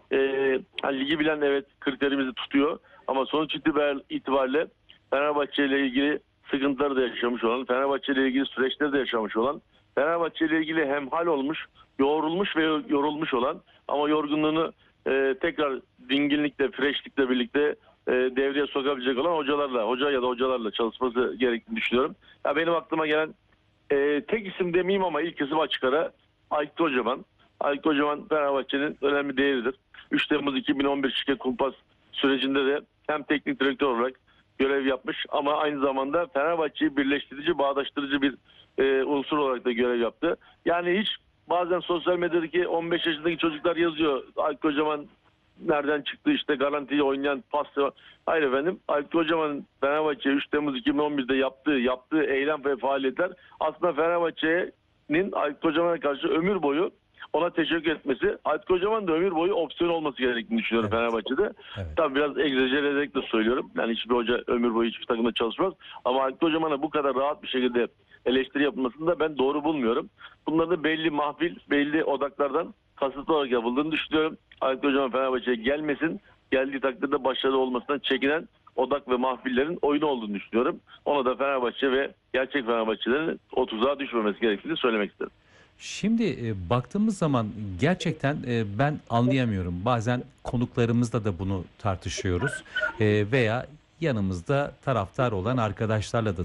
hani ligi bilen evet kriterimizi tutuyor ama sonuç itibariyle Fenerbahçe ile ilgili sıkıntıları da yaşamış olan, Fenerbahçe ile ilgili süreçleri de yaşamış olan, Fenerbahçe ile ilgili hemhal olmuş, yoğrulmuş ve yorulmuş olan ama yorgunluğunu tekrar dinginlikle, freşlikle birlikte devreye sokabilecek olan hoca ya da hocalarla çalışması gerektiğini düşünüyorum. Ya benim aklıma gelen tek isim demeyeyim ama ilk isim açık ara Aykut Kocaman. Aykut Kocaman Fenerbahçe'nin önemli değeridir. 3 Temmuz 2011 Şike Kumpas sürecinde de hem teknik direktör olarak görev yapmış ama aynı zamanda Fenerbahçe'yi birleştirici, bağdaştırıcı bir unsur olarak da görev yaptı. Yani hiç bazen sosyal medyadaki 15 yaşındaki çocuklar yazıyor. Aykut Kocaman nereden çıktı işte garantiyi oynayan pas. Hayır efendim. Aykut Kocaman'ın Fenerbahçe 3 Temmuz 2011'de yaptığı eylem ve faaliyetler aslında Fenerbahçe'nin Aykut Kocaman'a karşı ömür boyu ona teşekkür etmesi. Aykut Kocaman da ömür boyu opsiyon olması gerektiğini düşünüyorum Fenerbahçe'de. Evet. Tabii biraz egzajere ederek de söylüyorum. Yani hiçbir hoca ömür boyu hiçbir takımda çalışmaz. Ama Aykut Kocaman'a bu kadar rahat bir şekilde eleştiri yapılmasını da ben doğru bulmuyorum. Bunların da belli odaklardan kasıtlı olarak yapıldığını düşünüyorum. Aykut Kocaman Fenerbahçe'ye gelmesin. Geldiği takdirde başarılı olmasından çekinen odak ve mahfillerin oyunu olduğunu düşünüyorum. Ona da Fenerbahçe ve gerçek Fenerbahçelerin o tuzağa düşmemesi gerektiğini söylemek isterim. Şimdi baktığımız zaman gerçekten ben anlayamıyorum. Bazen konuklarımızla da bunu tartışıyoruz veya yanımızda taraftar olan arkadaşlarla da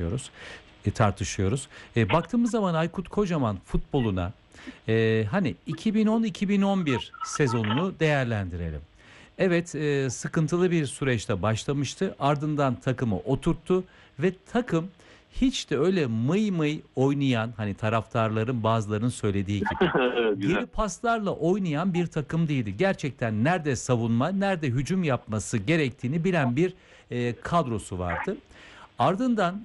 tartışıyoruz. Baktığımız zaman Aykut Kocaman futboluna hani 2010-2011 sezonunu değerlendirelim. Evet, sıkıntılı bir süreçte başlamıştı. Ardından takımı oturttu ve takım hiç de öyle mıy mıy oynayan, hani taraftarların bazılarının söylediği gibi Evet, güzel. geri paslarla oynayan bir takım değildi. Gerçekten nerede savunma, nerede hücum yapması gerektiğini bilen bir kadrosu vardı. Ardından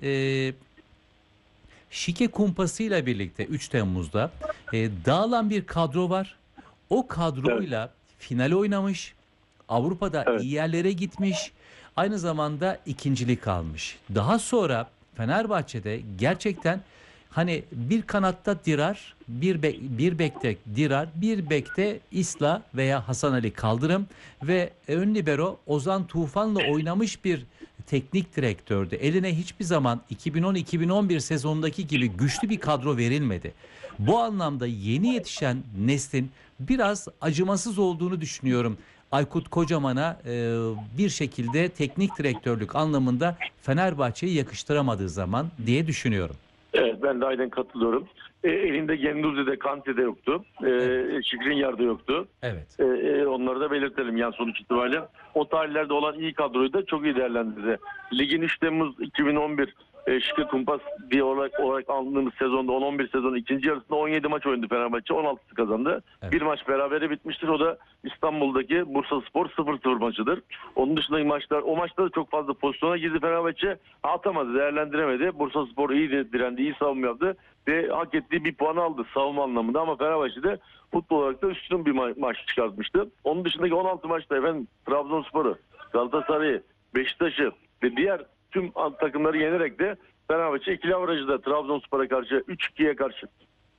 Şike Kumpası'yla birlikte 3 Temmuz'da dağılan bir kadro var. O kadroyla final oynamış. Avrupa'da Evet. iyi yerlere gitmiş. Aynı zamanda ikincilik almış. Daha sonra Fenerbahçe'de gerçekten hani bir kanatta Dirar, bir bekte Dirar, bir bekte İsla veya Hasan Ali Kaldırım ve ön libero Ozan Tufan'la oynamış bir teknik direktördü. Eline hiçbir zaman 2010-2011 sezonundaki gibi güçlü bir kadro verilmedi. Bu anlamda yeni yetişen neslin biraz acımasız olduğunu düşünüyorum. Aykut Kocaman'a bir şekilde teknik direktörlük anlamında Fenerbahçe'yi yakıştıramadığı zaman diye düşünüyorum. Evet, ben de aynen katılıyorum. Elinde Genduzi'de, Kante'de yoktu. Şikrinyar'da yoktu. Evet. Onları da belirtelim yani sonuç itibariyle. O tarihlerde olan iyi kadroyu da çok iyi değerlendirdi. Ligin 3 Temmuz 2011 Şike Kumpas diye olarak aldığımız sezonda 10-11 sezonun ikinci yarısında 17 maç oynadı Fenerbahçe. 16'sı kazandı. Evet. Bir maç berabere bitmiştir. O da İstanbul'daki Bursaspor 0-0 maçıdır. Onun dışındaki maçlar, o maçta da çok fazla pozisyona girdi Fenerbahçe. Atamadı, değerlendiremedi. Bursaspor iyi direndi, iyi savunma yaptı ve hak ettiği bir puanı aldı savunma anlamında ama Fenerbahçe'de futbol olarak da üstün bir maç çıkartmıştı. Onun dışındaki 16 maçta efendim Trabzonspor'u, Galatasaray'ı, Beşiktaş'ı ve diğer tüm takımları yenerek de Fenerbahçe ikili averajda Trabzonspor'a karşı 3-2'ye karşı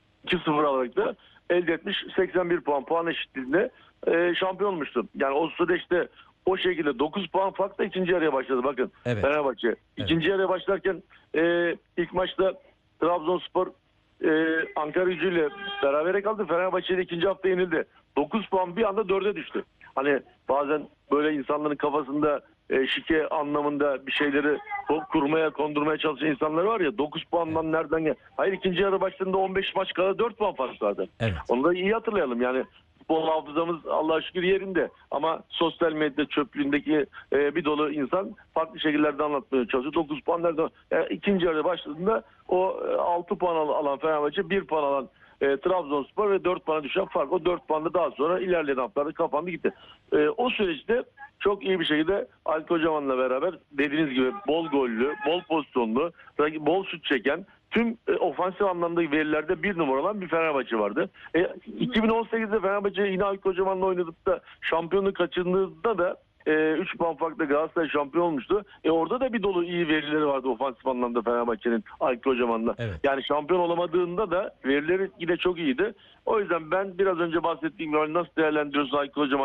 2-0 alarak da elde etmiş 81 puan eşitliğinde şampiyon olmuştu. Yani o süreçte o şekilde 9 puan farkla ikinci yarıya başladı. Bakın Evet. Fenerbahçe. İkinci yarıya başlarken ilk maçta Trabzonspor Ankaragücü'yle berabere kaldı. Fenerbahçe'de ikinci hafta yenildi. 9 puan bir anda 4'e düştü. Hani bazen böyle insanların kafasında şike anlamında bir şeyleri kurmaya, kondurmaya çalışan insanlar var ya 9 puandan nereden gel? Hayır ikinci yarı başlarında 15 maç kala 4 puan fark vardı. Evet. Onu da iyi hatırlayalım yani. Futbol hafızamız Allah'a şükür yerinde ama sosyal medya çöplüğündeki bir dolu insan farklı şekillerde anlatmaya çalışıyor. 9 puan nereden? Yani ikinci yarı başladığında o 6 puan alan Fenerbahçe 1 puan alan Trabzonspor ve 4 puana düşen fark. O 4 puan da daha sonra ilerleyen haftalarda kapandı gitti. O süreçte çok iyi bir şekilde Aykut Kocaman'la beraber dediğiniz gibi bol gollü, bol pozisyonlu, bol şut çeken tüm ofansif anlamdaki verilerde bir numara olan bir Fenerbahçe vardı. 2018'de Fenerbahçe yine Aykut Kocaman'la oynadık da şampiyonluğu kaçırdığında da 3 puan farkla Galatasaray şampiyon olmuştu. Orada da bir dolu iyi verileri vardı ofansif anlamda Fenerbahçe'nin Aykut Kocaman'la. Evet. Yani şampiyon olamadığında da verileri yine çok iyiydi. O yüzden ben biraz önce bahsettiğim gibi nasıl değerlendiriyorsun Aykut Kocaman